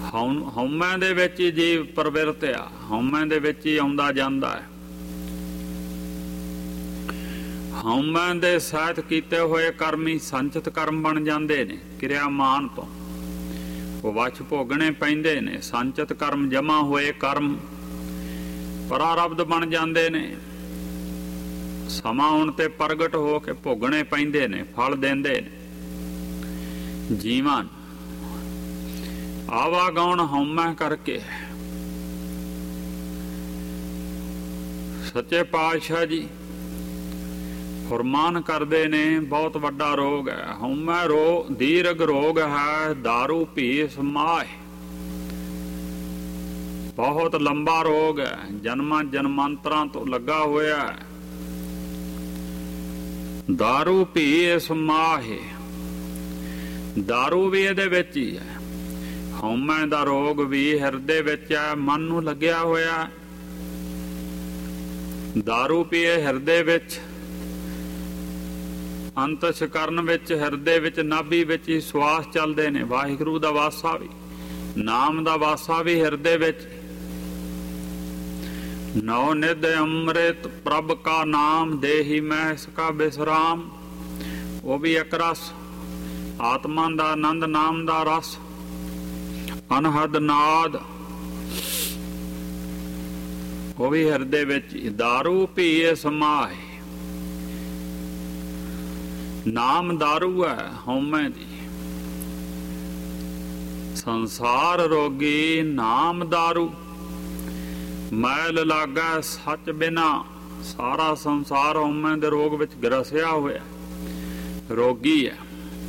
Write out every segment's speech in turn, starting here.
ਹਉਮੈ ਦੇ ਵਿੱਚ ਹੀ ਜੀਵ ਪ੍ਰਵਿਰਤ ਆ, ਹਉਮੈ ਦੇ ਵਿੱਚ ਹੀ ਆਉਂਦਾ ਜਾਂਦਾ ਹੈ। ਹਉਮੈ ਦੇ ਸਹਿਤ ਕੀਤੇ ਹੋਏ ਕਰਮ ਹੀ ਸੰਚਿਤ ਕਰਮ ਬਣ ਜਾਂਦੇ ਨੇ। ਕਿਰਿਆਮਾਨ ਤੋਂ ਉਹ ਵਛ ਭੋਗਣੇ ਪੈਂਦੇ ਨੇ। ਸੰਚਿਤ ਕਰਮ ਜਮਾ ਹੋਏ ਕਰਮ ਪ੍ਰਾਰਬਧ ਬਣ ਜਾਂਦੇ ਨੇ। ਸਮਾਂ ਆਉਣ ਤੇ ਪ੍ਰਗਟ ਹੋ ਕੇ ਭੋਗਣੇ ਪੈਂਦੇ ਨੇ, ਫਲ ਦਿੰਦੇ ਨੇ। ਜੀਵਨ ਆਵਾਗਾਉਣ ਹਉਮੈ ਕਰਕੇ। ਸੱਚੇ ਪਾਤਸ਼ਾਹ ਜੀ ਫਰਮਾਨ ਕਰਦੇ ਨੇ, ਬਹੁਤ ਵੱਡਾ ਰੋਗ ਹੈ ਹਉਮੈ। ਦੀਰਘ ਰੋਗ ਹੈ ਦਾਰੂ ਭੀ ਸਮਾਹਿ। ਬਹੁਤ ਲੰਬਾ ਰੋਗ ਹੈ, ਜਨਮਾਂ ਜਨਮਾਂਤਰਾਂ ਤੋਂ ਲੱਗਾ ਹੋਇਆ ਹੈ। ਦਾਰੂ ਭੀ ਸਮਾਹਿ, ਦਾਰੂ ਵੀ ਇਹਦੇ ਵਿੱਚ ਹੀ ਹੈ। ਹਉਮੈ ਦਾ ਰੋਗ ਵੀ ਹਿਰਦੇ ਵਿੱਚ ਹੈ, ਮਨ ਨੂੰ ਲੱਗਿਆ ਹੋਇਆ। ਦਾਰੂ ਪੀਏ ਹਿਰਦੇ ਵਿੱਚ, ਅੰਤਸ਼ਕਰਨ ਵਿੱਚ, ਹਿਰਦੇ ਵਿੱਚ, ਨਾਭੀ ਵਿੱਚ ਹੀ ਸਵਾਸ ਚੱਲਦੇ ਨੇ। ਵਾਹਿਗੁਰੂ ਦਾ ਵਾਸਾ ਵੀ, ਨਾਮ ਦਾ ਵਾਸਾ ਵੀ ਹਿਰਦੇ ਵਿੱਚ। ਨੌ ਨਿਧ ਅੰਮ੍ਰਿਤ ਪ੍ਰਭ ਕਾ ਨਾਮ ਦੇਹੀ ਮੈਂ ਇਸਕਾ ਬਿਸਰਾਮ। ਉਹ ਵੀ ਇੱਕ ਰਸ, ਆਤਮਾ ਦਾ ਆਨੰਦ, ਨਾਮ ਦਾ ਰਸ, ਅਨਹਦ ਨਾਦ, ਉਹ ਵੀ ਹਿਰਦੇ ਵਿੱਚ। ਦਾਰੂ ਪੀਏ ਸਮਾਹਿ, ਨਾਮ ਦਾਰੂ ਹੈ ਹਉਮੈ ਦੀ। ਸੰਸਾਰ ਰੋਗੀ ਨਾਮ ਦਾਰੂ, ਮੈਲ ਲਾਗਾ ਸੱਚ ਬਿਨਾ। ਸਾਰਾ ਸੰਸਾਰ ਹਉਮੈ ਦੇ ਰੋਗ ਵਿੱਚ ਗਰਸਿਆ ਹੋਇਆ, ਰੋਗੀ ਹੈ।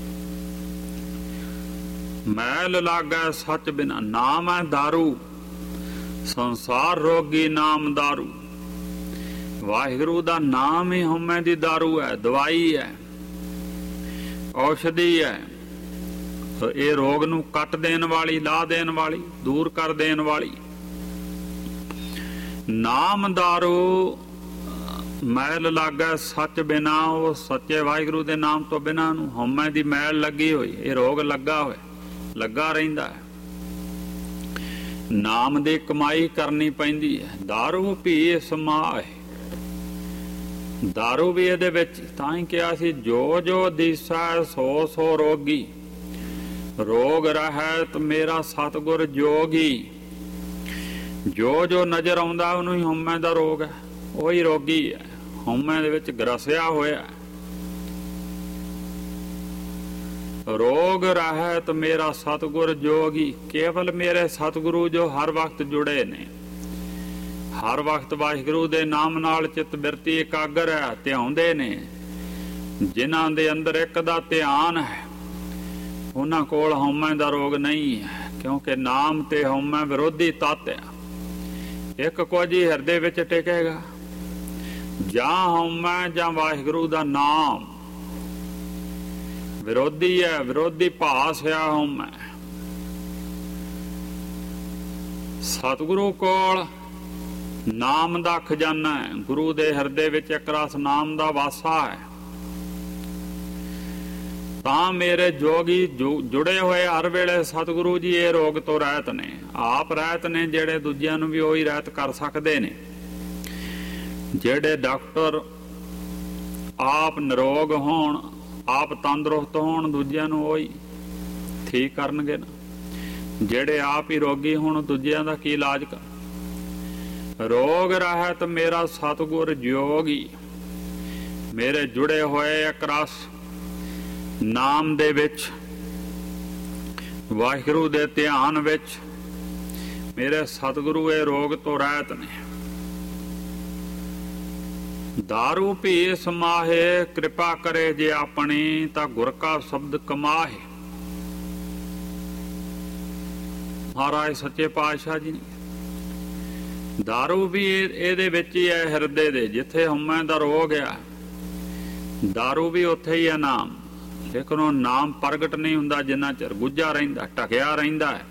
ਮੈਲ ਲਾਗਾ ਸੱਚ ਬਿਨਾ, ਨਾਮ ਹੈ ਦਾਰੂ। ਸੰਸਾਰ ਰੋਗੀ ਨਾਮ ਦਾਰੂ। ਵਾਹਿਗੁਰੂ ਦਾ ਨਾਮ ਹੀ ਹਉਮੈ ਦੀ ਦਾਰੂ ਹੈ, ਦਵਾਈ ਹੈ, ਔਸ਼ਧੀ ਹੈ। ਇਹ ਰੋਗ ਨੂੰ ਕੱਟ ਦੇਣ ਵਾਲੀ, ਲਾ ਦੇਣ ਵਾਲੀ, ਦੂਰ ਕਰ ਦੇਣ ਵਾਲੀ। ਨਾਮ ਦਾਰੂ ਮੈਲ ਲਾਗਾ ਸੱਚ ਬਿਨਾ। ਉਹ ਸੱਚੇ ਵਾਹਿਗੁਰੂ ਦੇ ਨਾਮ ਤੋਂ ਬਿਨਾ ਨੂੰ ਹਉਮੈ ਦੀ ਮੈਲ ਲੱਗੀ ਹੋਈ, ਇਹ ਰੋਗ ਲੱਗਾ ਹੋਇਆ, ਲੱਗਾ ਰਹਿੰਦਾ ਹੈ। ਨਾਮ ਦੀ ਕਮਾਈ ਕਰਨੀ ਪੈਂਦੀ ਹੈ। ਦਾਰੂ ਭੀ ਸਮਾਹਿ, ਦਾਰੂ ਵੀ ਇਹਦੇ ਵਿੱਚ। ਤਾਂ ਹੀ ਕਿਹਾ ਸੀ, ਜੋ ਜੋ ਦਿਸੈ ਸੋ ਸੋ ਰੋਗੀ। ਰੋਗ ਰਹਿਤ ਮੇਰਾ ਸਤਿਗੁਰ ਜੋਗੀ। ਜੋ ਜੋ ਨਜ਼ਰ ਆਉਂਦਾ ਉਹਨੂੰ ਹੀ ਹਉਮੈ ਦਾ ਰੋਗ ਹੈ, ਉਹੀ ਰੋਗੀ ਹੈ, ਹਉਮੈ ਦੇ ਵਿੱਚ ਗਰਸਿਆ ਹੋਇਆ। ਰੋਗ ਰਹਿਤ ਮੇਰਾ ਸਤਿਗੁਰ ਜੋਗੀ। ਕੇਵਲ ਮੇਰੇ ਸਤਿਗੁਰੂ ਜੋ ਹਰ ਵਕਤ ਜੁੜੇ ਨੇ, ਹਰ ਵਕਤ ਵਾਹਿਗੁਰੂ ਦੇ ਨਾਮ ਨਾਲ ਚਿੱਤ ਬਿਰਤੀ ਇਕਾਗਰ ਹੈ, ਧਿਆਉਂਦੇ ਨੇ। ਜਿਨ੍ਹਾਂ ਦੇ ਅੰਦਰ ਇੱਕ ਦਾ ਧਿਆਨ ਹੈ, ਉਹਨਾਂ ਕੋਲ ਹਉਮੈ ਦਾ ਰੋਗ ਨਹੀਂ ਹੈ। ਕਿਉਂਕਿ ਨਾਮ ਤੇ ਹਉਮੈ ਵਿਰੋਧੀ ਤੱਤ ਹੈ। ਇੱਕ ਕੁਝ ਹੀ ਹਿਰਦੇ ਵਿੱਚ ਟਿਕੇਗਾ, ਜਾਂ ਹਉਮੈ ਜਾਂ ਵਾਹਿਗੁਰੂ ਦਾ ਨਾਮ। ਵਿਰੋਧੀ ਹੈ, ਵਿਰੋਧੀ ਭਾਸ ਹੈ ਹਉਮੈ। ਸਤਿਗੁਰੂ ਕੋਲ ਨਾਮ ਦਾ ਖਜ਼ਾਨਾ ਹੈ। ਗੁਰੂ ਦੇ ਹਿਰਦੇ ਵਿੱਚ ਇੱਕ ਰਸ ਨਾਮ ਦਾ ਵਾਸਾ ਹੈ। ਤਾਂ ਮੇਰੇ ਜੋਗੀ ਜੁੜੇ ਹੋਏ ਹਰ ਵੇਲੇ ਸਤਿਗੁਰੂ ਜੀ ਇਹ ਰੋਗ ਤੋਂ ਰਹਿਤ ਨੇ। ਆਪ ਰਹਿਤ ਨੇ, ਜਿਹੜੇ ਦੂਜਿਆਂ ਨੂੰ ਵੀ ਉਹੀ ਰਹਿਤ ਕਰ ਸਕਦੇ ਨੇ। ਜਿਹੜੇ ਡਾਕਟਰ ਆਪ ਨਿਰੋਗ ਹੋਣ, ਆਪ ਤੰਦਰੁਸਤ ਹੋਣ, ਦੂਜਿਆਂ ਨੂੰ ਉਹੀ ਠੀਕ ਕਰਨਗੇ ਨਾ। ਜਿਹੜੇ ਆਪ ਹੀ ਰੋਗੀ ਹੋਣ, ਦੂਜਿਆਂ ਦਾ ਕੀ ਇਲਾਜ ਕਰ। ਰੋਗ ਰਹਿਤ ਮੇਰਾ ਸਤਿਗੁਰ ਜੋਗੀ। ਮੇਰੇ ਜੁੜੇ ਹੋਏ ਇੱਕ ਰਸ ਨਾਮ ਦੇ ਵਿੱਚ, ਵਾਹਿਗੁਰੂ ਦੇ ਧਿਆਨ ਵਿੱਚ, ਮੇਰੇ ਸਤਿਗੁਰੂ ਇਹ ਰੋਗ ਤੋਂ ਰਹਿਤ ਨੇ। ਦਾਰੂ ਭੀ ਸਮਾਹੇ, ਕਿਰਪਾ ਕਰੇ ਜੇ ਆਪਣੀ, ਤਾਂ ਗੁਰ ਕਾ ਸ਼ਬਦ ਕਮਾਹੇ। ਮਹਾਰਾਜ ਸੱਚੇ ਪਾਤਸ਼ਾਹ ਜੀ ਨੇ ਦਾਰੂ ਵੀ ਇਹਦੇ ਵਿੱਚ ਹੀ ਹੈ, ਹਿਰਦੇ ਦੇ। ਜਿੱਥੇ ਹਉਮੈ ਦਾ ਰੋਗ ਆ, ਦਾਰੂ ਵੀ ਉੱਥੇ ਹੀ ਹੈ ਨਾਮ। ਲੇਕਿਨ ਉਹ ਨਾਮ ਪ੍ਰਗਟ ਨਹੀਂ ਹੁੰਦਾ ਜਿੰਨਾ ਚਿਰ ਗੁੱਝਾ ਰਹਿੰਦਾ, ਢਕਿਆ ਰਹਿੰਦਾ ਹੈ।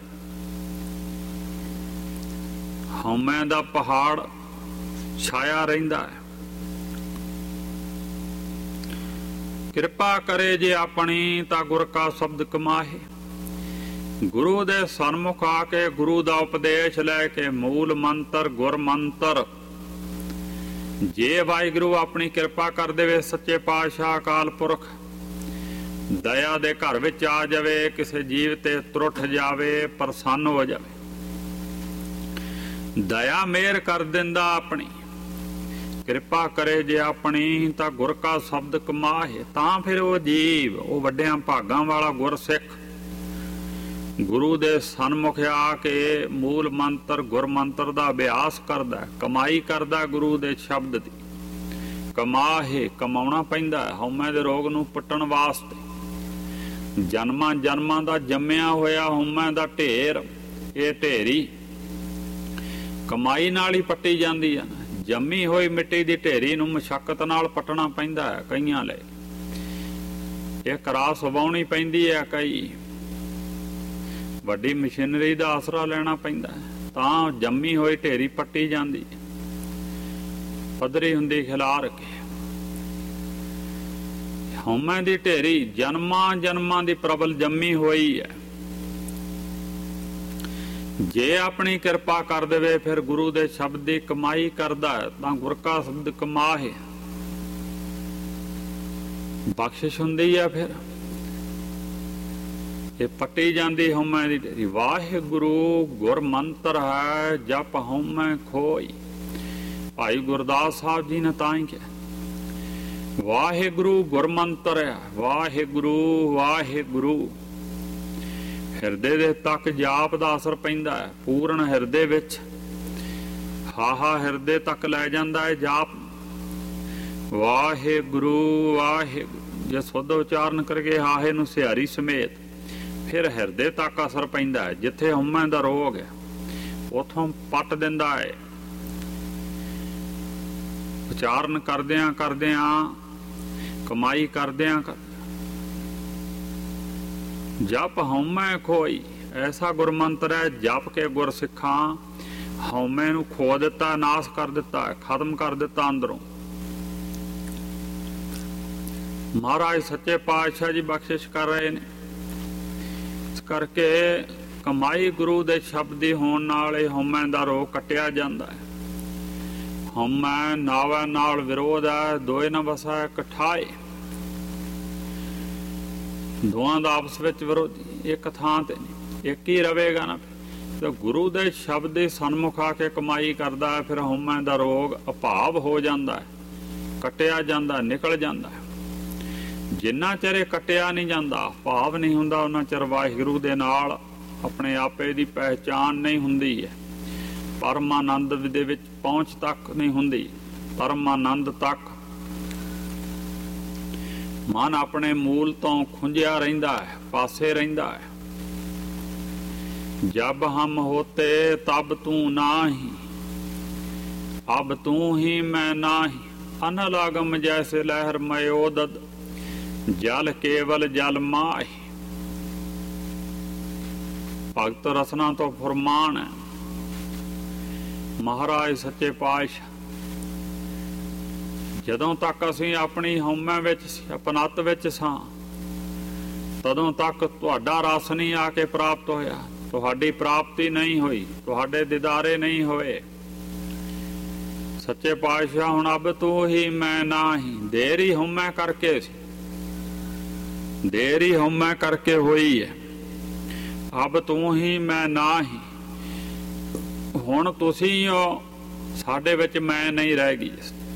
ਹਉਮੈ ਦਾ ਪਹਾੜ ਛਾਇਆ ਰਹਿੰਦਾ ਹੈ। ਕਿਰਪਾ ਕਰੇ ਜੇ ਆਪਣੀ, ਤਾਂ ਗੁਰ ਕਾ ਸ਼ਬਦ ਕਮਾਹੇ। ਗੁਰੂ ਦੇ ਸਨਮੁਖ ਆ ਕੇ ਗੁਰੂ ਦਾ ਉਪਦੇਸ਼ ਲੈ ਕੇ ਮੂਲ ਮੰਤਰ ਗੁਰ ਮੰਤਰ ਜੇ ਵਾਹਿਗੁਰੂ ਆਪਣੀ ਕਿਰਪਾ ਕਰ ਦੇਵੇ, ਸੱਚੇ ਪਾਤਸ਼ਾਹ ਅਕਾਲ ਪੁਰਖ ਦਇਆ ਦੇ ਘਰ ਵਿੱਚ ਆ ਜਾਵੇ, ਕਿਸੇ ਜੀਵ ਤੇ ਤਰੁੱਠ ਜਾਵੇ, ਪ੍ਰਸੰਨ ਹੋ ਜਾਵੇ, ਦਇਆ ਮਿਹਰ ਕਰ ਦਿੰਦਾ, ਆਪਣੀ ਕਿਰਪਾ ਕਰੇ ਜੇ ਆਪਣੀ, ਤਾਂ ਗੁਰ ਕਾ ਸ਼ਬਦ ਕਮਾਹੇ। ਤਾਂ ਫਿਰ ਉਹ ਜੀਵ, ਉਹ ਵੱਡਿਆਂ ਭਾਗਾਂ ਵਾਲਾ ਗੁਰਸਿੱਖ ਗੁਰੂ ਦੇ ਸਨਮੁਖ ਆ ਕੇ ਮੂਲ ਮੰਤਰ ਗੁਰ ਮੰਤਰ ਦਾ ਅਭਿਆਸ ਕਰਦਾ, ਕਮਾਈ ਕਰਦਾ ਗੁਰੂ ਦੇ ਸ਼ਬਦ ਦੀ। ਕਮਾਹੇ ਕਮਾਉਣਾ ਪੈਂਦਾ ਹਉਮੈ ਦੇ ਰੋਗ ਨੂੰ ਪੁੱਟਣ ਵਾਸਤੇ। ਜਨਮਾਂ ਜਨਮਾਂ ਦਾ ਜੰਮਿਆ ਹੋਇਆ ਹਉਮੈ ਦਾ ਢੇਰ, ਇਹ ਢੇਰੀ ਕਮਾਈ ਨਾਲ ਹੀ ਪੱਟੀ ਜਾਂਦੀ ਹੈ। ਜੰਮੀ ਹੋਈ ਮਿੱਟੀ ਦੀ ਢੇਰੀ ਨੂੰ ਮਸ਼ੱਕਤ ਨਾਲ ਪੱਟਣਾ ਪੈਂਦਾ ਹੈ ਕਈਆਂ ਲਈ, ਇਹ ਕਰਾਸ ਵਾਉਣੀ ਪੈਂਦੀ ਹੈ, ਕਈ ਵੱਡੀ ਮਸ਼ੀਨਰੀ ਦਾ ਆਸਰਾ ਲੈਣਾ ਪੈਂਦਾ ਤਾਂ ਜੰਮੀ ਹੋਈ ਢੇਰੀ ਪੱਟੀ ਜਾਂਦੀ, ਪੱਧਰੀ ਹੁੰਦੀ ਖਿਲਾਰ ਕੇ। ਹਉਮੈ ਦੀ ਢੇਰੀ ਜਨਮਾਂ ਜਨਮਾਂ ਦੀ ਪ੍ਰਬਲ ਜੰਮੀ ਹੋਈ ਹੈ। ਜੇ ਆਪਣੀ ਕਿਰਪਾ ਕਰ ਦੇਵੇ ਫਿਰ ਗੁਰੂ ਦੇ ਸ਼ਬਦ ਦੀ ਕਮਾਈ ਕਰਦਾ ਤਾਂ ਗੁਰ ਕਾ ਸ਼ਬਦ ਕਮਾਹੇ, ਬਖਸ਼ਿਸ਼ ਹੁੰਦੀ ਹੈ। ਫਿਰ ਇਹ ਪੱਟੀ ਜਾਂਦੀ ਹਉਮੈ ਦੀ ਢੇਰੀ। ਵਾਹਿਗੁਰੂ ਗੁਰ ਮੰਤਰ ਹੈ ਜਪ ਹਉਮੈ ਖੋਈ। ਭਾਈ ਗੁਰਦਾਸ ਸਾਹਿਬ ਜੀ ਨੇ ਤਾਂ ਹੀ ਕਿਹਾ ਵਾਹਿਗੁਰੂ ਗੁਰ ਮੰਤਰ ਹੈ। ਵਾਹਿਗੁਰੂ ਵਾਹਿਗੁਰੂ ਹਿਰਦੇ ਦੇ ਤੱਕ ਜਾਪ ਦਾ ਅਸਰ ਪੈਂਦਾ ਹੈ, ਪੂਰਨ ਹਿਰਦੇ ਵਿੱਚ ਹਾਹਾ ਹਿਰਦੇ ਤੱਕ ਲੈ ਜਾਂਦਾ ਹੈ ਜਾਪ। ਵਾਹਿਗੁਰੂ ਵਾਹਿਗੁਰੂ ਜੇ ਸੁੱਧ ਉਚਾਰਨ ਕਰਕੇ ਹਾਹੇ ਨੂੰ ਸਿਹਾਰੀ ਸਮੇਤ ਫਿਰ ਹਿਰਦੇ ਤੱਕ ਅਸਰ ਪੈਂਦਾ ਹੈ। ਜਿੱਥੇ ਹਉਮੈ ਦਾ ਰੋਗ ਹੈ ਉਥੋਂ ਪੱਟ ਦਿੰਦਾ ਹੈ। ਉਚਾਰਨ ਕਰਦਿਆਂ ਕਰਦਿਆਂ ਕਮਾਈ ਕਰਦਿਆਂ ਜਪ ਹਉਮੈ ਖੋਈ। ਐਸਾ ਗੁਰਮੰਤਰ ਹੈ ਜਪ ਕੇ ਗੁਰ ਸਿੱਖਾਂ ਹਉਮੈ ਨੂੰ ਖੋ ਦਿੱਤਾ, ਨਾਸ ਕਰ ਦਿੱਤਾ, ਖਤਮ ਕਰ ਦਿੱਤਾ ਅੰਦਰੋਂ। ਮਹਾਰਾਜ ਸੱਚੇ ਪਾਤਸ਼ਾਹ ਜੀ ਬਖਸ਼ਿਸ਼ ਕਰ ਰਹੇ ਨੇ। ਇਸ ਕਰਕੇ ਕਮਾਈ ਗੁਰੂ ਦੇ ਸ਼ਬਦ ਦੀ ਹੋਣ ਨਾਲ ਇਹ ਹਉਮੈ ਦਾ ਰੋਗ ਕੱਟਿਆ ਜਾਂਦਾ ਹੈ। ਹਉਮੈ ਨਾਵੈ ਨਾਲ ਵਿਰੋਧ ਹੈ, ਦੋਏ ਨਾ ਵਸੈ ਇਕਠਾਏ। ਦੋਹਾਂ ਦਾ ਆਪਸ ਵਿੱਚ ਵਿਰੋਧੀ, ਇੱਕ ਥਾਂ ਤੇ ਨਹੀਂ, ਇੱਕ ਹੀ ਰਵੇਗਾ ਨਾ। ਤੇ ਗੁਰੂ ਦੇ ਸ਼ਬਦ ਦੇ ਸਨਮੁਖ ਆ ਕੇ ਕਮਾਈ ਕਰਦਾ ਹੈ, ਫਿਰ ਹਉਮੈ ਦਾ ਰੋਗ ਅਭਾਵ ਹੋ ਜਾਂਦਾ ਹੈ, ਕੱਟਿਆ ਜਾਂਦਾ, ਨਿਕਲ ਜਾਂਦਾ ਹੈ। ਜਿੰਨਾ ਚਿਰ ਇਹ ਕੱਟਿਆ ਨਹੀਂ ਜਾਂਦਾ, ਭਾਵ ਨਹੀਂ ਹੁੰਦਾ, ਉਹਨਾਂ ਚਿਰ ਵਾਹਿਗੁਰੂ ਦੇ ਨਾਲ ਆਪਣੇ ਆਪੇ ਦੀ ਪਹਿਚਾਣ ਨਹੀਂ ਹੁੰਦੀ ਹੈ। ਪਰਮਾਨੰਦ ਦੇ ਵਿੱਚ ਪਹੁੰਚ ਤੱਕ ਨਹੀਂ ਹੁੰਦੀ। ਪਰਮਾਨੰਦ ਤੱਕ ਮਨ ਆਪਣੇ ਮੂਲ ਤੋਂ ਖੁੰਝਿਆ ਰਹਿੰਦਾ ਹੈ, ਪਾਸੇ ਰਹਿੰਦਾ ਹੈ। ਜਬ ਹਮ ਹੋਤੇ ਤਬ ਤੂੰ ਨਾਹੀ, ਅਬ ਤੂੰ ਹੀ ਮੈਂ ਨਾਹੀ। ਅਨਲ ਆਗਮ ਜੈਸੇ ਲਹਿਰ ਮਯੋਦਦ, ਜਲ ਕੇਵਲ ਜਲ ਮਾਹੀ। ਭਗਤ ਰਸਨਾ ਤੋਂ ਫਰਮਾਨ ਹੈ ਮਹਾਰਾਜ ਸੱਚੇ ਪਾਤਸ਼ਾਹ, ਜਦੋਂ ਤੱਕ ਅਸੀਂ ਆਪਣੀ ਹਉਮੈ ਵਿੱਚ ਅਪਨੱਤ ਵਿੱਚ ਸਾਂ ਤਦੋਂ ਤੱਕ ਤੁਹਾਡਾ ਰਸ ਨਹੀਂ ਆ ਕੇ ਪ੍ਰਾਪਤ ਹੋਇਆ, ਤੁਹਾਡੀ ਪ੍ਰਾਪਤੀ ਨਹੀਂ ਹੋਈ, ਤੁਹਾਡੇ ਦੀਦਾਰੇ ਨਹੀਂ ਹੋਏ। ਸੱਚੇ ਪਾਤਸ਼ਾਹ ਹੁਣ ਅਬ ਤੂੰ ਹੀ ਮੈਂ ਨਾਹੀ, ਦੇਰੀ ਹਉਮੈ ਕਰਕੇ ਸੀ, ਦੇਰੀ ਹਉਮੈ ਕਰਕੇ ਹੋਈ ਹੈ। ਅਬ ਤੂੰ ਹੀ ਮੈਂ ਨਾਹੀ, ਹੁਣ ਤੁਸੀਂ ਹੋ, ਸਾਡੇ ਵਿੱਚ ਮੈਂ ਨਹੀਂ ਰਹਿ ਗਈ।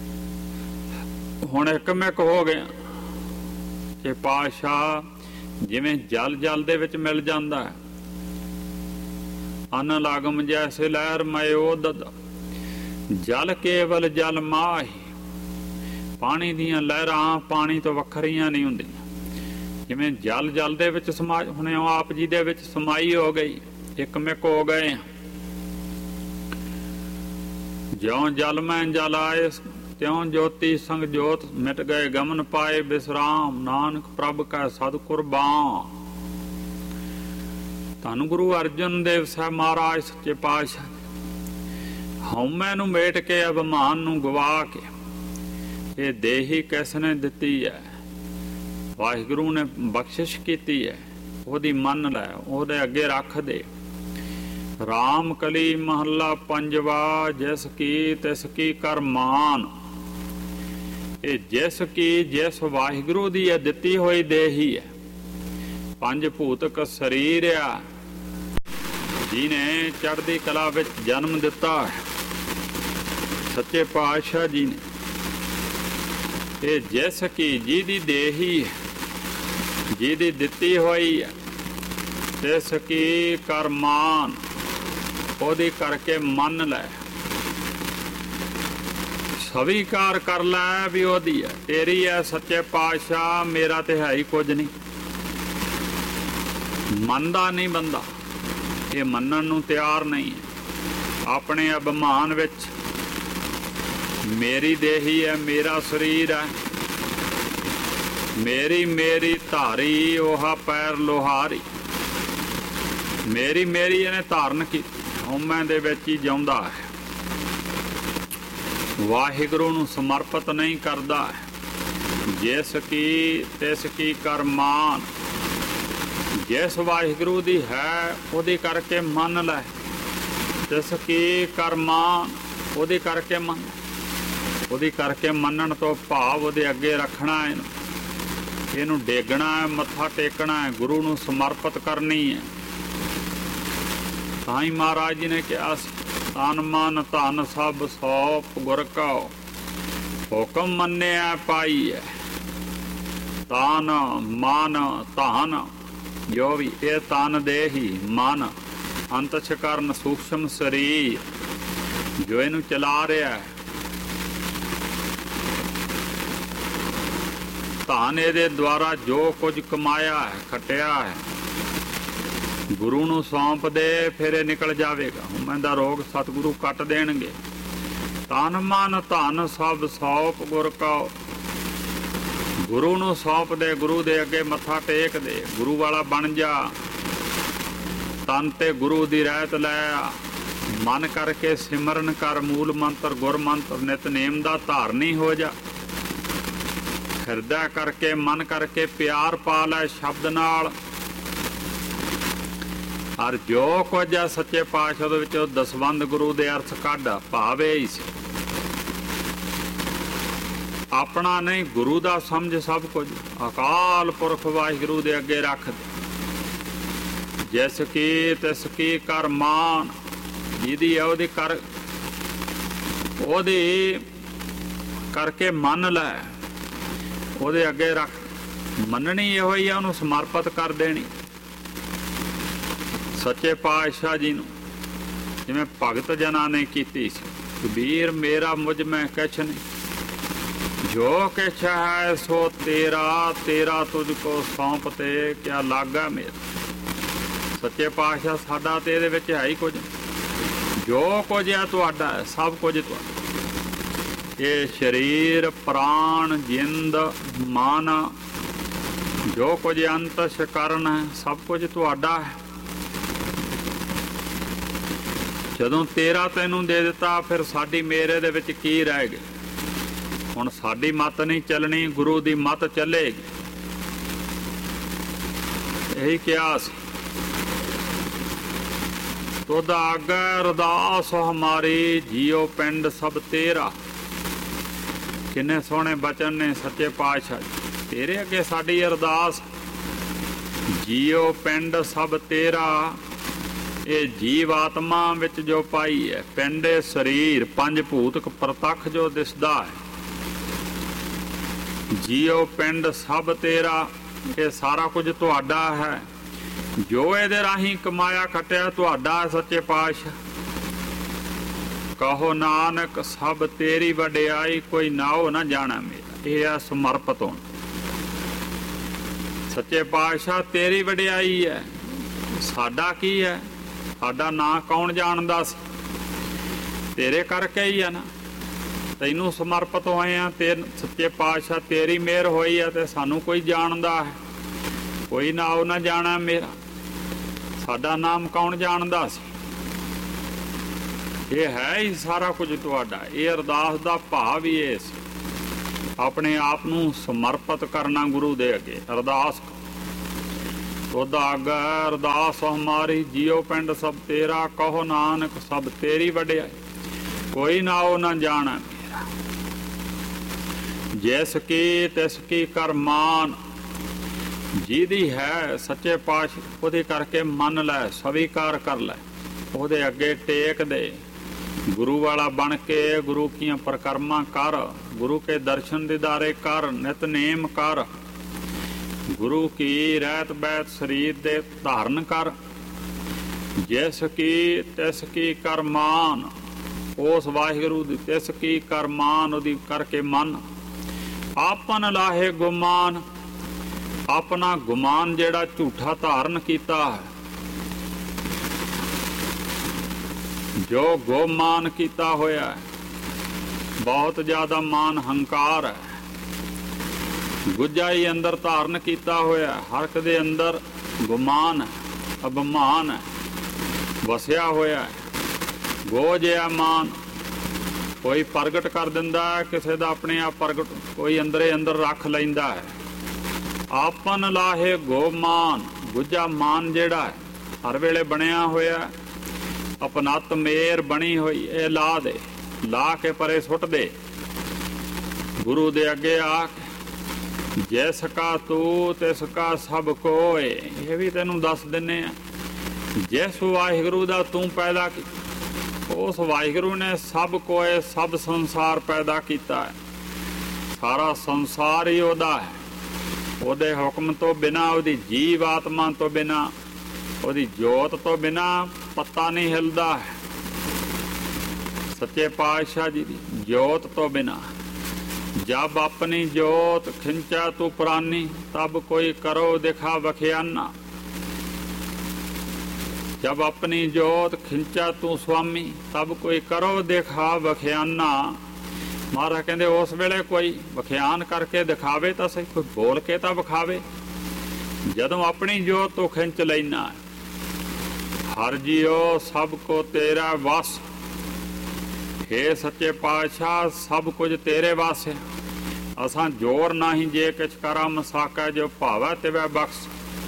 ਹੁਣ ਇੱਕਮਿਕ ਹੋ ਗਿਆ ਕਿ ਪਾਤਸ਼ਾਹ ਜਿਵੇਂ ਜਲ ਜਲ ਦੇ ਵਿੱਚ ਮਿਲ ਜਾਂਦਾ ਹੈ, ਅਨ ਲਾਗਮ ਜੈਸੇ ਲਹਿਰ ਮਯੋਦਦ, ਜਲ ਕੇਵਲ ਜਲ ਮਾਹੀ। ਪਾਣੀ ਦੀਆਂ ਲਹਿਰਾਂ ਪਾਣੀ ਤੋਂ ਵੱਖਰੀਆਂ ਨਹੀਂ ਹੁੰਦੀਆਂ। ਜਿਵੇਂ ਜਲ ਜਲ ਦੇ ਵਿੱਚ ਸਮਾ, ਹੁਣ ਆਪ ਜੀ ਦੇ ਵਿੱਚ ਸਮਾਈ ਹੋ ਗਈ, ਇੱਕਮਿਕ ਹੋ ਗਏ। ਜਿਉਂ ਜਲ ਮੈਂ ਜਲ ਆਏ, ਤਿਉਂ ਜੋਤੀ ਸੰਗ ਜੋਤ, ਮਿਟ ਗਏ ਗਮਨ ਪਾਏ ਬਿਸਰਾਮ, ਨਾਨਕ ਪ੍ਰਭ ਕਾ ਸਦ ਕੁਰਬਾਨ। ਧੰਨ ਗੁਰੂ ਅਰਜਨ ਦੇਵ ਸਾਹਿਬ ਮਹਾਰਾਜ ਸੱਚੇ ਪਾਤਸ਼ਾਹ ਹਉਮੈ ਨੂੰ ਮੇਟ ਕੇ ਅਭਿਮਾਨ ਨੂੰ ਗਵਾ ਕੇ ਇਹ ਦੇਹੀ ਕਿਸ ਨੇ ਦਿੱਤੀ ਹੈ? ਵਾਹਿਗੁਰੂ ਨੇ ਬਖਸ਼ਿਸ਼ ਕੀਤੀ ਹੈ। ਉਹਦੀ ਮੰਨ ਲੈ, ਉਹਦੇ ਅੱਗੇ ਰੱਖ ਦੇ। ਰਾਮ ਕਲੀ ਮਹੱਲਾ ਪੰਜਵਾ, ਜਿਸ ਕੀ ਤਿਸ ਕੀ ਕਰ ਮਾਨ। ਇਹ ਜਿਸ ਕੀ, ਜਿਸ ਵਾਹਿਗੁਰੂ ਦੀ ਇਹ ਦਿੱਤੀ ਹੋਈ ਦੇਹ ਹੀ ਹੈ। ਪੰਜ ਭੂਤਕ ਸਰੀਰ ਆ, ਜਿਹਨੇ ਚੜ੍ਹਦੀ ਕਲਾ ਵਿੱਚ ਜਨਮ ਦਿੱਤਾ ਹੈ ਸੱਚੇ ਪਾਤਸ਼ਾਹ ਜੀ ਨੇ। ਇਹ ਜਿਸ ਕੀ, ਜਿਹਦੀ ਦੇਹ ਹੀ ਹੈ, ਜਿਹਦੀ ਦਿੱਤੀ ਹੋਈ ਹੈ, ਤਿਸ ਕੀ ਕਰ ਮਾਨ, ਉਹਦੀ ਕਰਕੇ ਮੰਨ ਲੈ, ਸਵੀਕਾਰ ਕਰ ਲੈ ਵੀ ਉਹਦੀ ਹੈ, ਤੇਰੀ ਹੈ ਸੱਚੇ ਪਾਤਸ਼ਾਹ, ਮੇਰਾ ਤੇ ਹੈ ਹੀ ਕੁਝ ਨਹੀਂ। ਮੰਨਦਾ ਨਹੀਂ ਬੰਦਾ, ਇਹ ਮੰਨਣ ਨੂੰ ਤਿਆਰ ਨਹੀਂ ਹੈ। ਆਪਣੇ ਅਭਿਮਾਨ ਵਿੱਚ ਮੇਰੀ ਦੇਹੀ ਹੈ, ਮੇਰਾ ਸਰੀਰ ਹੈ, ਮੇਰੀ ਮੇਰੀ ਧਾਰੀ ਉਹ ਪੈਰ ਲੋਹਾਰੀ। ਮੇਰੀ ਮੇਰੀ ਇਹਨੇ ਧਾਰਨ ਕੀਤੀ, ਹਉਮੈ ਦੇ ਵਿੱਚ ਹੀ ਜਿਉਂਦਾ ਹੈ, ਵਾਹਿਗੁਰੂ ਨੂੰ ਸਮਰਪਿਤ ਨਹੀਂ ਕਰਦਾ। ਜਿਸ ਕੀ ਤਿਸ ਕੀ ਕਰ ਮਾਨ, ਜਿਸ ਵਾਹਿਗੁਰੂ ਦੀ ਹੈ ਉਹਦੀ ਕਰਕੇ ਮੰਨ ਲੈ। ਤਿਸ ਕੀ ਕਰ ਮਾਨ, ਉਹਦੀ ਕਰਕੇ ਮੰਨ। ਉਹਦੀ ਕਰਕੇ ਮੰਨਣ ਤੋਂ ਭਾਵ ਉਹਦੇ ਅੱਗੇ ਰੱਖਣਾ, ਇਹਨੂੰ ਡੇਗਣਾ ਹੈ, ਮੱਥਾ ਟੇਕਣਾ ਹੈ, ਗੁਰੂ ਨੂੰ ਸਮਰਪਿਤ ਕਰਨੀ ਹੈ। ਤਾਂ ਹੀ ਮਹਾਰਾਜ ਜੀ ਨੇ ਕਿਹਾ ਸੀ, ਤਨ ਮਨ ਧਨ ਸਭ ਸੌਪ ਗੁਰ ਕਉ, ਹੁਕਮ ਮੰਨਿਆ ਪਾਈਐ। ਤਨ ਮਨ ਧਨ ਜੋ ਵੀ, ਇਹ ਤਨ ਦੇਹੀ ਮਨ ਅੰਤਸ਼ਕਰਨ ਸੂਖਸ਼ਮ ਸਰੀਰ ਜੋ ਇਹਨੂੰ ਚਲਾ ਰਿਹਾ ਹੈ, ਧਨ ਇਹਦੇ ਦੁਆਰਾ ਜੋ ਕੁਝ ਕਮਾਇਆ ਹੈ, ਖੱਟਿਆ ਹੈ, ਗੁਰੂ ਨੂੰ ਸੌਂਪ ਦੇ, ਫਿਰ ਇਹ ਨਿਕਲ ਜਾਵੇਗਾ। ਹਉਮੈ ਦਾ ਰੋਗ ਸਤਿਗੁਰੂ ਕੱਟ ਦੇਣਗੇ। ਤਨ ਮਨ ਧਨ ਸਭ ਸੌਪ ਗੁਰ ਕਉ, ਗੁਰੂ ਨੂੰ ਸੌਂਪ ਦੇ, ਗੁਰੂ ਦੇ ਅੱਗੇ ਮੱਥਾ ਟੇਕ ਦੇ, ਗੁਰੂ ਵਾਲਾ ਬਣ ਜਾ। ਤਨ ਤੇ ਗੁਰੂ ਦੀ ਰਹਿਤ ਲੈ, ਮਨ ਕਰਕੇ ਸਿਮਰਨ ਕਰ, ਮੂਲ ਮੰਤਰ ਗੁਰ ਮੰਤਰ ਨਿਤਨੇਮ ਦਾ ਧਾਰਨੀ ਹੋ ਜਾ। ਹਿਰਦਾ ਕਰਕੇ ਮਨ ਕਰਕੇ ਪਿਆਰ ਪਾ ਲੈ ਸ਼ਬਦ ਨਾਲ। ਔਰ ਜੋ ਕੁਝ ਆ ਸੱਚੇ ਪਾਤਸ਼ਾਹ ਦੇ ਵਿੱਚੋਂ ਦਸਵੰਧ ਗੁਰੂ ਦੇ ਅਰਥ ਕੱਢ, ਭਾਵੇ ਹੀ ਸੀ ਆਪਣਾ ਨਹੀਂ, ਗੁਰੂ ਦਾ ਸਮਝ ਸਭ ਕੁਝ। ਅਕਾਲ ਪੁਰਖ ਵਾਹਿਗੁਰੂ ਦੇ ਅੱਗੇ ਰੱਖ ਦੇ। ਜਿਸ ਕੀ ਤਿਸ ਕੀ ਕਰ ਮਾਨ, ਜਿਹਦੀ ਹੈ ਉਹਦੀ ਕਰ, ਉਹਦੀ ਕਰਕੇ ਮੰਨ ਲੈ, ਉਹਦੇ ਅੱਗੇ ਰੱਖ। ਮੰਨਣੀ ਇਹੋ ਹੀ ਆ, ਉਹਨੂੰ ਸਮਰਪਿਤ ਕਰ ਦੇਣੀ ਸੱਚੇ ਪਾਤਸ਼ਾਹ ਜੀ ਨੂੰ, ਜਿਵੇਂ ਭਗਤ ਜਨਾਂ ਨੇ ਕੀਤੀ ਸੀ। ਕਬੀਰ ਮੇਰਾ ਮੁਝ ਮੈਂ ਕਿਛ ਨਹੀਂ, ਜੋ ਕਿਛ ਹੈ ਸੋ ਤੇਰਾ, ਤੇਰਾ ਤੁਝ ਕੋ ਸੌਂਪ ਤੇ ਕਿਆ ਲਾਗਾ ਮੇਰਾ। ਸੱਚੇ ਪਾਤਸ਼ਾਹ ਸਾਡਾ ਤੇ ਇਹਦੇ ਵਿੱਚ ਹੈ ਹੀ ਕੁਝ, ਜੋ ਕੁਝ ਹੈ ਤੁਹਾਡਾ ਹੈ, ਸਭ ਕੁਝ ਤੁਹਾਡਾ। ਇਹ ਸਰੀਰ ਪ੍ਰਾਣ ਜਿੰਦ ਮਨ ਜੋ ਕੁਝ ਅੰਤਸ਼ਕਰਨ ਹੈ, ਸਭ ਕੁਝ ਤੁਹਾਡਾ ਹੈ। ਜਦੋਂ ਤੇਰਾ ਤੈਨੂੰ ਦੇ ਦਿੱਤਾ, ਫਿਰ ਸਾਡੀ ਮੇਰੇ ਦੇ ਵਿੱਚ ਕੀ ਰਹਿ ਗਿਆ? ਹੁਣ ਸਾਡੀ ਮੱਤ ਨਹੀਂ ਚੱਲਣੀ, ਗੁਰੂ ਦੀ ਮੱਤ ਚੱਲੇਗੀ। ਇਹੀ ਕਿਹਾ ਸੀ, ਤੁਧ ਆਗੈ ਅਰਦਾਸ ਹਮਾਰੀ, ਜੀਓ ਪਿੰਡ ਸਭ ਤੇਰਾ। ਕਿੰਨੇ ਸੋਹਣੇ ਬਚਨ ਨੇ ਸੱਚੇ ਪਾਤਸ਼ਾਹ ਜੀ। ਤੇਰੇ ਅੱਗੇ ਸਾਡੀ ਅਰਦਾਸ, ਜੀਓ ਪਿੰਡ ਸਭ ਤੇਰਾ। ਇਹ ਜੀਵ ਆਤਮਾ ਵਿੱਚ ਜੋ ਪਾਈ ਹੈ, ਪਿੰਡੇ ਸਰੀਰ ਪੰਜ ਭੂਤਕ ਪ੍ਰਤੱਖ ਜੋ ਦਿਸਦਾ ਹੈ, ਜੀਓ ਪਿੰਡ ਸਭ ਤੇਰਾ। ਇਹ ਸਾਰਾ ਕੁਝ ਤੁਹਾਡਾ ਹੈ, ਜੋ ਇਹਦੇ ਰਾਹੀਂ ਕਮਾਇਆ ਖੱਟਿਆ ਤੁਹਾਡਾ ਹੈ ਸੱਚੇ ਪਾਤਸ਼ਾਹ। ਕਹੋ ਨਾਨਕ ਸਭ ਤੇਰੀ ਵਡਿਆਈ, ਕੋਈ ਨਾਉ ਨਾ ਜਾਣਾ ਮੇਰਾ। ਇਹ ਆ ਸਮਰਪਿਤ ਹੋਣਾ ਸੱਚੇ ਪਾਤਸ਼ਾਹ, ਤੇਰੀ ਵਡਿਆਈ ਹੈ, ਸਾਡਾ ਕੀ ਹੈ? ਸਾਡਾ ਨਾਂ ਕੌਣ ਜਾਣਦਾ ਸੀ? ਤੇਰੇ ਕਰਕੇ ਹੀ ਆ ਨਾ, ਤੈਨੂੰ ਸਮਰਪਿਤ ਹੋਏ ਆ। ਤੇ ਸੱਚੇ ਪਾਤਸ਼ਾਹ ਤੇਰੀ ਮਿਹਰ ਹੋਈ ਆ ਤੇ ਸਾਨੂੰ ਕੋਈ ਜਾਣਦਾ ਹੈ। ਕੋਈ ਨਾਉ ਨਾ ਜਾਣਾ ਮੇਰਾ, ਸਾਡਾ ਨਾਮ ਕੌਣ ਜਾਣਦਾ ਸੀ? ਇਹ ਹੈ ਹੀ ਸਾਰਾ ਕੁਝ ਤੁਹਾਡਾ। ਇਹ ਅਰਦਾਸ ਦਾ ਭਾਵ ਹੀ ਇਹ ਸੀ, ਆਪਣੇ ਆਪ ਨੂੰ ਸਮਰਪਿਤ ਕਰਨਾ ਗੁਰੂ ਦੇ ਅੱਗੇ। ਅਰਦਾਸ ਉਹਦਾ ਆਗਾ ਅਰਦਾਸ ਹਮਾਰੀ, ਜਿਉ ਪਿੰਡ ਸਭ ਤੇਰਾ, ਕਹੋ ਨਾਨਕ ਸਭ ਤੇਰੀ ਵਡਿਆਈ, ਕੋਈ ਨਾ ਉਹ ਨਾ ਜਾਣਾ ਮੇਰਾ। ਜੈਸ ਕੀ ਤਿਸ ਕੀ ਕਰ ਮਾਨ, ਜਿਹਦੀ ਹੈ ਸੱਚੇ ਪਾਤਸ਼ਾਹ ਉਹਦੇ ਕਰਕੇ ਮੰਨ ਲੈ, ਸਵੀਕਾਰ ਕਰ ਲੈ, ਉਹਦੇ ਅੱਗੇ ਟੇਕ ਦੇ। ਗੁਰੂ ਵਾਲਾ ਬਣ ਕੇ ਗੁਰੂ ਕੀਆਂ ਪ੍ਰਕਰਮਾਂ ਕਰ, ਗੁਰੂ ਕੇ ਦਰਸ਼ਨ ਦੀਦਾਰੇ ਕਰ, ਨਿਤਨੇਮ ਕਰ, ਗੁਰੂ ਕੀ ਰਹਿਤ ਬੈਤ ਸਰੀਰ ਦੇ ਧਾਰਨ ਕਰ। ਜਿਸ ਕੀ ਤਿਸ ਕੀ ਕਰ ਮਾਨ, ਉਸ ਵਾਹਿਗੁਰੂ ਦੀ ਤਿਸ ਕੀ ਕਰ ਮਾਨ, ਉਹਦੀ ਕਰਕੇ ਮਨ। ਆਪਨ ਲਾਹੇ ਗੁਮਾਨ, ਆਪਣਾ ਗੁਮਾਨ ਜਿਹੜਾ ਝੂਠਾ ਧਾਰਨ ਕੀਤਾ ਹੈ, ਜੋ ਗੋਮਾਨ ਕੀਤਾ ਹੋਇਆ ਹੈ, ਬਹੁਤ ਜ਼ਿਆਦਾ ਮਾਨ ਹੰਕਾਰ ਹੈ, ਗੁੱਜਾਈ ਅੰਦਰ ਧਾਰਨ ਕੀਤਾ ਹੋਇਆ, ਹਰ ਇੱਕ ਦੇ ਅੰਦਰ ਗੁਮਾਨ ਹੈ, ਅਭਿਮਾਨ ਹੈ, ਵਸਿਆ ਹੋਇਆ ਹੈ। ਗੋ ਜਿਹਾ ਮਾਨ ਕੋਈ ਪ੍ਰਗਟ ਕਰ ਦਿੰਦਾ ਹੈ, ਕਿਸੇ ਦਾ ਆਪਣੇ ਆਪ ਪ੍ਰਗਟ ਕੋਈ ਅੰਦਰੇ ਅੰਦਰ ਰੱਖ ਲੈਂਦਾ ਹੈ। ਆਪਨ ਲਾਹੇ ਗੋਮਾਨ, ਗੁੱਜਾ ਮਾਨ ਜਿਹੜਾ ਹੈ ਹਰ ਵੇਲੇ ਬਣਿਆ ਹੋਇਆ, ਅਪਨਤ ਮੇਰ ਬਣੀ ਹੋਈ, ਇਹ ਲਾ ਦੇ, ਲਾ ਕੇ ਪਰੇ ਸੁੱਟ ਦੇ। ਗੁਰੂ ਦੇ ਅੱਗੇ ਆ ਕੇ ਜੈਸ ਕਾ ਤੂੰ ਤਿਸ ਕਾ ਸਭ ਕੋਏ, ਇਹ ਵੀ ਤੈਨੂੰ ਦੱਸ ਦਿੰਨੇ ਆ। ਜਿਸ ਵਾਹਿਗੁਰੂ ਦਾ ਤੂੰ ਪੈਦਾ ਕੀਤਾ, ਉਸ ਵਾਹਿਗੁਰੂ ਨੇ ਸਭ ਕੋਏ, ਸਭ ਸੰਸਾਰ ਪੈਦਾ ਕੀਤਾ ਹੈ। ਸਾਰਾ ਸੰਸਾਰ ਹੀ ਉਹਦਾ ਹੈ, ਉਹਦੇ ਹੁਕਮ ਤੋਂ ਬਿਨਾਂ, ਉਹਦੀ ਜੀਵ ਆਤਮਾ ਤੋਂ ਬਿਨਾਂ, ਉਹਦੀ ਜੋਤ ਤੋਂ ਬਿਨਾਂ ਪੱਤਾ ਨਹੀਂ ਹਿਲਦਾ ਹੈ। ਸੱਚੇ ਪਾਤਸ਼ਾਹ ਜੀ ਦੀ ਜੋਤ ਤੋਂ ਬਿਨਾਂ, ਜਬ ਆਪਣੀ ਜੋਤ ਖਿੰਚਾ ਤੂੰ ਪ੍ਰਾਨੀ, ਤਬ ਕੋਈ ਕਰੋ ਦਿਖਾ ਵਖਿਆਨਾ। ਜਬ ਆਪਣੀ ਜੋਤ ਖਿੰਚਾ ਤੂੰ ਸੁਆਮੀ, ਤਬ ਕੋਈ ਕਰੋ ਦਿਖਾ ਵਖਿਆਨਾ। ਮਹਾਰਾਜ ਕਹਿੰਦੇ ਉਸ ਵੇਲੇ ਕੋਈ ਵਖਿਆਨ ਕਰਕੇ ਦਿਖਾਵੇ ਤਾਂ ਸਹੀ, ਕੋਈ ਬੋਲ ਕੇ ਤਾਂ ਵਿਖਾਵੇ। ਜਦੋਂ ਆਪਣੀ ਜੋਤ ਤੋਂ ਖਿੰਚ ਲੈਣਾ, ਹਰ ਜੀਓ ਸਭ ਕੋ ਤੇਰਾ ਵਸ, ਹੇ ਸੱਚੇ ਪਾਤਸ਼ਾਹ ਸਭ ਕੁਝ ਤੇਰੇ ਵਾਸ ਹੈ। ਅਸਾਂ ਜੋਰ ਨਹੀਂ ਜੇ ਕਿਛ ਕਰਾਂ ਮਸਾਕਾ, ਜੋ ਭਾਵੈ ਤਿਵੈ ਬਖਸ਼।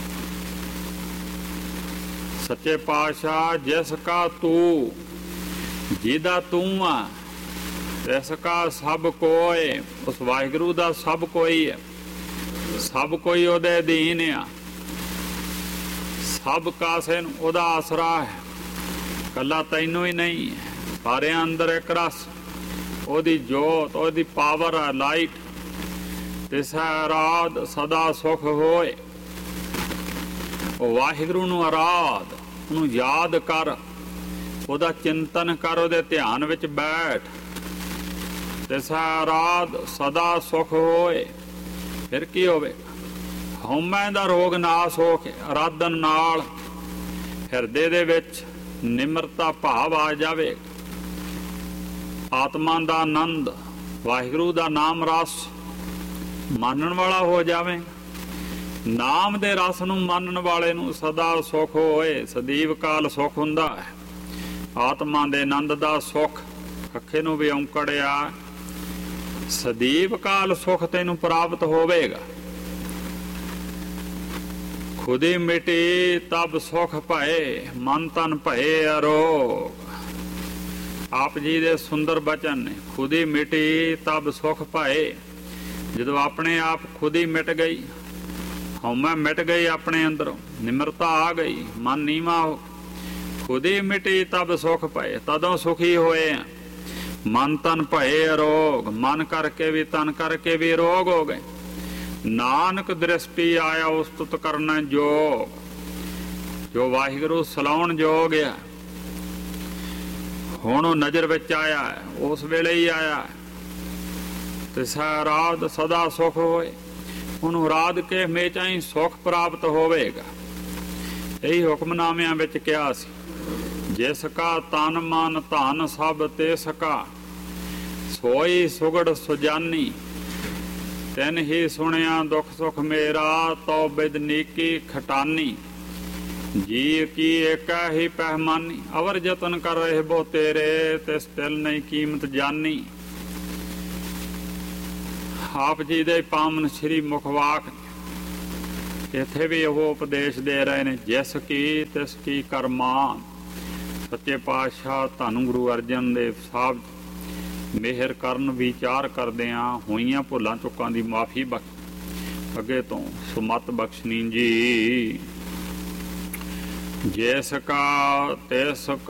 ਸੱਚੇ ਪਾਤਸ਼ਾਹ ਜਿਸ ਕਾ ਤੂੰ, ਜਿਹਦਾ ਤੂੰ ਆ, ਤਿਸ ਕਾ ਸਭ ਕੋਏ, ਉਸ ਵਾਹਿਗੁਰੂ ਦਾ ਸਭ ਕੋਈ ਹੈ, ਸਭ ਕੋਈ ਉਹਦੇ ਅਧੀਨ ਆ, ਸਭ ਕਾਸੇ ਨੂੰ ਉਹਦਾ ਆਸਰਾ ਹੈ, ਕੱਲਾ ਤੈਨੂੰ ਹੀ ਨਹੀਂ ਹੈ। ਸਾਰਿਆਂ ਅੰਦਰ ਇੱਕ ਰਸ, ਉਹਦੀ ਜੋਤ, ਉਹਦੀ ਪਾਵਰ ਹੈ, ਲਾਈਟ। ਤਿਸੈ ਅਰਾਧ ਸਦਾ ਸੁਖ ਹੋਏ, ਉਹ ਵਾਹਿਗੁਰੂ ਨੂੰ ਅਰਾਧ, ਉਹਨੂੰ ਯਾਦ ਕਰ, ਉਹਦਾ ਚਿੰਤਨ ਕਰ, ਉਹਦੇ ਧਿਆਨ ਵਿੱਚ ਬੈਠ। ਤਿਸੈ ਅਰਾਧ ਸਦਾ ਸੁਖ ਹੋਏ, ਫਿਰ ਕੀ ਹੋਵੇ? ਹਉਮੈ ਦਾ ਰੋਗ ਨਾਸ ਹੋ ਕੇ ਅਰਾਧਨ ਨਾਲ ਹਿਰਦੇ ਦੇ ਵਿੱਚ ਨਿਮਰਤਾ ਭਾਵ ਆ ਜਾਵੇ, ਆਤਮਾ ਦਾ ਆਨੰਦ, ਵਾਹਿਗੁਰੂ ਦਾ ਨਾਮ ਰਸ ਮੰਨਣ ਵਾਲਾ ਹੋ ਜਾਵੇ। ਨਾਮ ਦੇ ਰਸ ਨੂੰ ਮੰਨਣ ਵਾਲੇ ਨੂੰ ਸਦਾ ਸੁਖ ਹੋਏ, ਸਦੀਵ ਕਾਲ ਸੁਖ ਹੁੰਦਾ ਹੈ। ਆਤਮਾ ਦੇ ਆਨੰਦ ਦਾ ਸੁਖ, ਅੱਖੇ ਨੂੰ ਵੀ ਔਂਕੜਿਆ, ਸਦੀਵ ਕਾਲ ਸੁਖ ਤੈਨੂੰ ਪ੍ਰਾਪਤ ਹੋਵੇਗਾ। ਖੁਦੀ ਮਿਟੀ ਤਬ ਸੁਖ ਭਏ, ਮਨ ਤਨ ਭਏ ਅਰੋਗ। ਆਪ ਜੀ ਦੇ ਸੁੰਦਰ ਬਚਨ ਨੇ, ਖੁਦੀ ਮਿਟੀ ਤਬ ਸੁਖ ਭਏ। ਜਦੋਂ ਆਪਣੇ ਆਪ ਖੁਦੀ ਮਿਟ ਗਈ, ਹਉਮੈ ਮਿਟ ਗਈ ਆਪਣੇ ਅੰਦਰੋਂ, ਨਿਮਰਤਾ ਆ ਗਈ, ਮਨ ਨੀਵਾਂ ਹੋ, ਖੁਦੀ ਮਿਟੀ ਤਬ ਸੁਖ ਭਏ, ਤਦੋਂ ਸੁਖੀ ਹੋਏ ਆ। ਮਨ ਤਨ ਭਏ ਅਰੋਗ, ਮਨ ਕਰਕੇ ਵੀ ਤਨ ਕਰਕੇ ਵੀ ਰੋਗ ਹੋ ਗਏ। ਨਾਨਕ ਦ੍ਰਿਸ਼ਟੀ ਆਇਆ ਉਸਤਤ ਕਰਨਾ ਜੋਗ, ਜੋ ਵਾਹਿਗੁਰੂ ਸਲਾਉਣ ਜੋਗ ਆ, ਹੁਣ ਉਹ ਨਜ਼ਰ ਵਿੱਚ ਆਇਆ ਹੈ, ਉਸ ਵੇਲੇ ਹੀ ਆਇਆ। ਤਿਸੈ ਅਰਾਧ ਸਦਾ ਸੁਖ ਹੋਏ, ਉਹਨੂੰ ਰਾਧ ਕੇ ਹਮੇਸ਼ਾ ਹੀ ਸੁਖ ਪ੍ਰਾਪਤ ਹੋਵੇਗਾ। ਇਹੀ ਹੁਕਮਨਾਮਿਆਂ ਵਿੱਚ ਕਿਹਾ ਸੀ, ਜਿਸ ਕਾ ਤਨ ਮਨ ਧਨ ਸਭ ਤਿਸ ਕਾ, ਸੋਈ ਸੁਗੜ ਸੁਜਾਨੀ। ਤਿਨ ਹੀ ਸੁਣਿਆ ਦੁਖ ਸੁਖ ਮੇਰਾ, ਤੋ ਬਿਦ ਨੀਕੀ ਖਟਾਨੀ। ਜੀ ਕੀ ਏਕਾ ਹੀ ਪਹਿਮਾਨੀ, ਅਵਰ ਜਤਨ ਕਰ ਰਹੇ ਬੋ ਤੇਰੇ, ਤਿਸ ਤਿਲ ਨਹੀਂ ਕੀਮਤ ਜਾਨੀ। ਆਪ ਜੀ ਦੇ ਪਾਵਨ ਸ੍ਰੀ ਮੁਖਵਾਕ ਇੱਥੇ ਵੀ ਉਹ ਉਪਦੇਸ਼ ਦੇ ਰਹੇ ਨੇ, ਜਿਸ ਕੀ ਤਿਸ ਕੀ ਕਰਮਾਨ। ਸੱਚੇ ਪਾਤਸ਼ਾਹ ਧੰਨ ਗੁਰੂ ਅਰਜਨ ਦੇਵ ਸਾਹਿਬ ਮਿਹਰ ਕਰਨ, ਵਿਚਾਰ ਕਰਦਿਆਂ ਹੋਈਆਂ ਭੁੱਲਾਂ ਚੁੱਕਾਂ ਦੀ ਮਾਫੀ ਬਖਸ਼ ਅੱਗੇ ਤੋਂ ਸੁਮਤ ਬਖਸ਼ਣੀ ਜੀ। ਜਿਸ ਕਾ ਤਿਸ